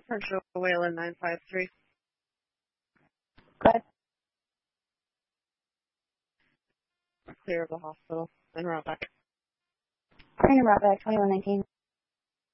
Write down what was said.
Central Wayland 953. Go ahead. Clear of the hospital. En route back. Turning route back, 2119.